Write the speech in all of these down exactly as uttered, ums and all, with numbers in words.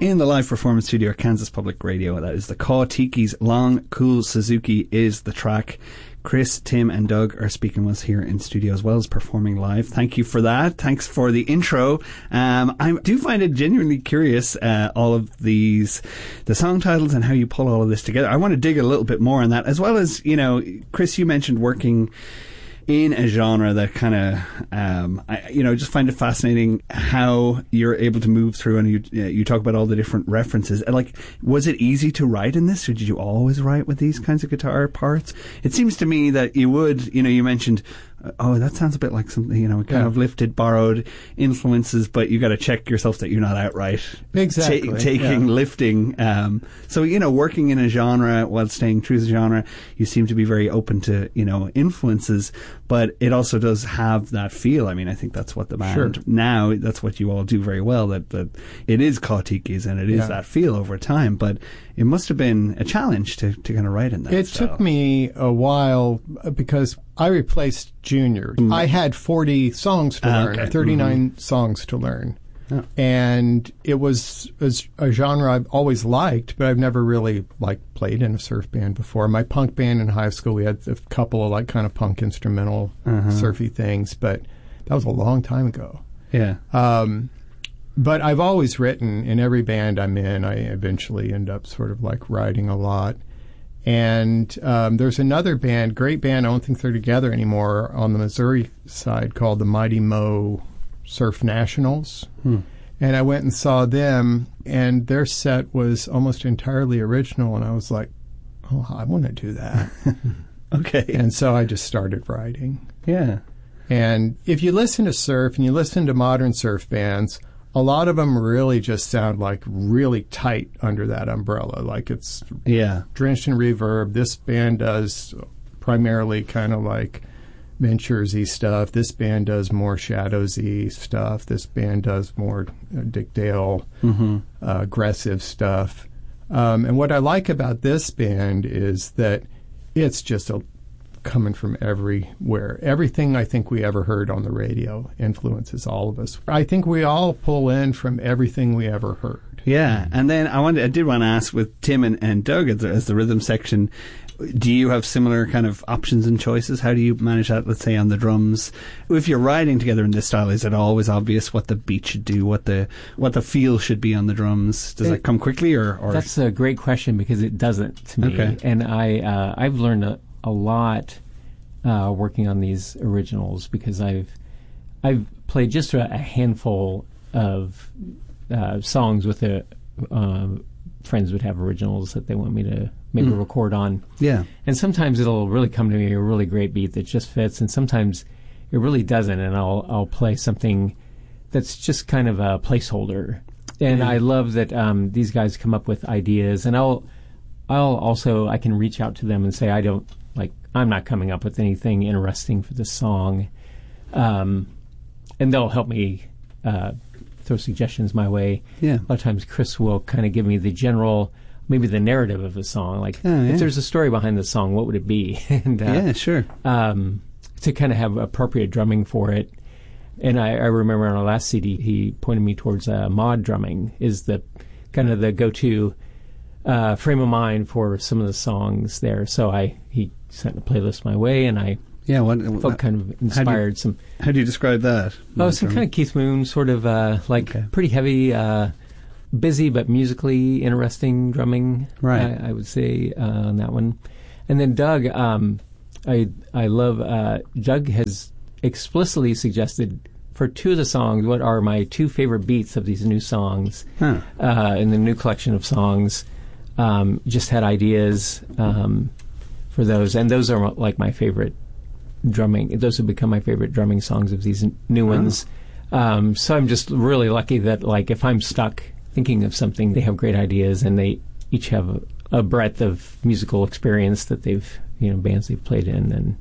in the live performance studio at Kansas Public Radio. That is the Ka-Tiki's Long Cool Suzuki is the track. Chris, Tim and Doug are speaking with us here in studio as well as performing live. Thank you for that. Thanks for the intro. Um, I do find it genuinely curious, uh, all of these, the song titles and how you pull all of this together. I want to dig a little bit more on that, as well as, you know, Chris, you mentioned working in a genre that kind of, um, I, you know, just find it fascinating how you're able to move through, and you uh, you talk about all the different references. And like, was it easy to write in this, or did you always write with these kinds of guitar parts? It seems to me that you would, you know, you mentioned, oh, that sounds a bit like something, you know, kind yeah. of lifted, borrowed influences, but you got to check yourself that you're not outright exactly ta- taking, yeah. lifting. Um, so, you know, working in a genre while staying true to the genre, you seem to be very open to, you know, influences, but it also does have that feel. I mean, I think that's what the band sure. now, that's what you all do very well, that, that it is Ka-Tiki's and it is yeah. that feel over time, but it must have been a challenge to, to kind of write in that It style. took me a while because I replaced Junior. Mm. I had forty songs to uh, learn, okay. or thirty-nine mm-hmm. songs to learn. Oh. And it was, was a genre I've always liked, but I've never really like played in a surf band before. My punk band in high school, we had a couple of like kind of punk instrumental uh-huh. surfy things, but that was a long time ago. Yeah. Um, but I've always written in every band I'm in. I eventually end up sort of like writing a lot. And um, there's another band, great band, I don't think they're together anymore, on the Missouri side called the Mighty Mo Surf Nationals. Hmm. And I went and saw them, and their set was almost entirely original, and I was like, oh, I want to do that. Okay. And so I just started writing. Yeah. And if you listen to surf and you listen to modern surf bands, a lot of them really just sound like really tight under that umbrella. Like it's yeah. drenched in reverb. This band does primarily kind of like Ventures-y stuff. This band does more Shadows-y stuff. This band does more uh, Dick Dale mm-hmm. uh, aggressive stuff. Um, and what I like about this band is that it's just a coming from everywhere. Everything I think we ever heard on the radio influences all of us. I think we all pull in from everything we ever heard. Yeah, and then I wanted, I did want to ask with Tim and, and Doug as the, as the rhythm section, do you have similar kind of options and choices? How do you manage that, let's say, on the drums? If you're riding together in this style, is it always obvious what the beat should do, what the what the feel should be on the drums? Does it, that come quickly? or, or That's a great question because it doesn't to me. Okay. And I, uh, I've learned a, a lot uh, working on these originals because I've I've played just a, a handful of uh, songs with a uh, friends would have originals that they want me to maybe mm. record on. Yeah. And sometimes it'll really come to me a really great beat that just fits, and sometimes it really doesn't, and I'll I'll play something that's just kind of a placeholder. And mm. I love that um, these guys come up with ideas, and I'll I'll also I can reach out to them and say I don't like I'm not coming up with anything interesting for this song, um, and they'll help me uh, throw suggestions my way. Yeah. A lot of times Chris will kind of give me the general, maybe the narrative of a song. Like, oh, yeah. if there's a story behind the song, what would it be? and, uh, yeah, sure. Um, to kind of have appropriate drumming for it. And I, I remember on our last C D, he pointed me towards uh, mod drumming is the kind of the go-to uh, frame of mind for some of the songs there. So I he sent a playlist my way, and I yeah, what, felt what, kind of inspired. How do you, some. How do you describe that? Oh, some kind of Keith Moon, sort of uh, like okay. pretty heavy, uh, busy but musically interesting drumming. Right, I, I would say uh, on that one. And then Doug, um, I I love. Uh, Doug has explicitly suggested for two of the songs what are my two favorite beats of these new songs huh. uh, in the new collection of songs. Um, just had ideas um, for those, and those are like my favorite drumming. Those have become my favorite drumming songs of these n- new ones. Oh. Um, so I'm just really lucky that, like, if I'm stuck thinking of something, they have great ideas, and they each have a, a breadth of musical experience that they've, you know, bands they've played in, and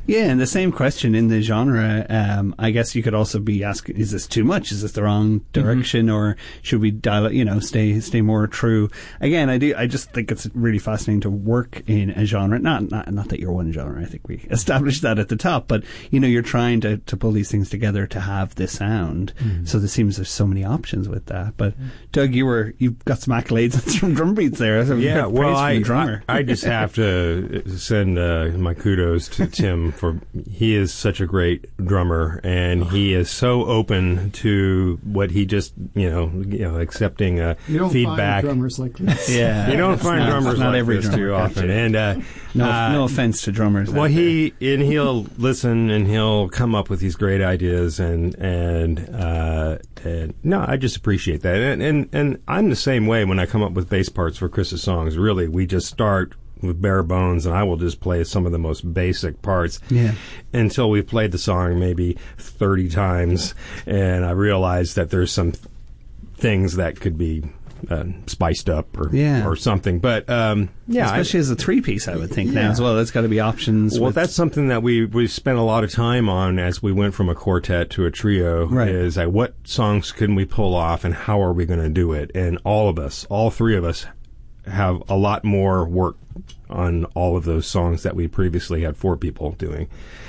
Yeah, and the same question in the genre, um, I guess you could also be asking, is this too much? Is this the wrong direction? Mm-hmm. Or should we dial it, you know, stay stay more true? Again, I do. I just think it's really fascinating to work in a genre. Not not, not that you're one genre. I think we established that at the top. But, you know, you're trying to, to pull these things together to have this sound. Mm-hmm. So there seems there's so many options with that. But, Doug, you were, you've got some accolades and some drum beats there. So yeah, well, I, drummer. I, I just have to send uh, my kudos to Tim for he is such a great drummer, and he is so open to what he just you know you know accepting uh, you don't feedback. Find drummers like this. Yeah, you don't find not, drummers not like every this drummer too often. And uh, no, uh, no offense to drummers. Well, he and he'll listen and he'll come up with these great ideas, and and uh, and no, I just appreciate that, and and and I'm the same way when I come up with bass parts for Chris's songs. Really, we just start with bare bones, and I will just play some of the most basic parts yeah. until we've played the song maybe thirty times, and I realize that there's some th- things that could be uh, spiced up or yeah. or something. But um, yeah, especially I, as a three piece, I would think yeah. now as well. There's got to be options. Well, with that's something that we we spent a lot of time on as we went from a quartet to a trio. Right. Is like, what songs can we pull off, and how are we going to do it? And all of us, all three of us, have a lot more work on all of those songs that we previously had four people doing.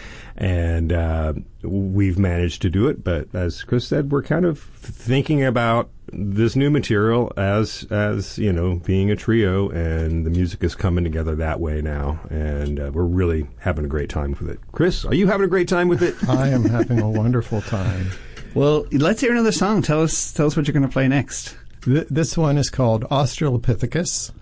And uh, we've managed to do it, but as Chris said, we're kind of thinking about this new material as, as you know, being a trio, and the music is coming together that way now, and uh, we're really having a great time with it. Chris, are you having a great time with it? I am having a wonderful time. Well, let's hear another song. Tell us, tell us what you're going to play next. Th- this one is called Australopithecus.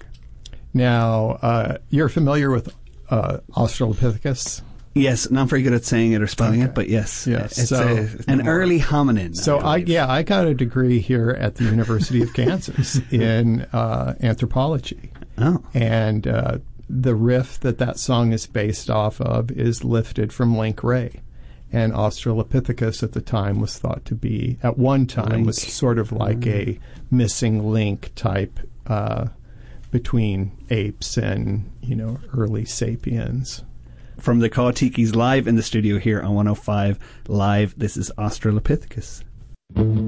Now, uh, you're familiar with uh, Australopithecus? Yes, not very good at saying it or spelling okay. it, but yes. yes. It's so, a, an early hominin. So, I, I yeah, I got a degree here at the University of Kansas in uh, anthropology. Oh. And uh, the riff that that song is based off of is lifted from Link Ray. And Australopithecus at the time was thought to be, at one time, Link. was sort of like mm. a missing link type uh, between apes and, you know, early sapiens. From the Kaw-Tikis live in the studio here on one oh five Live, this is Australopithecus.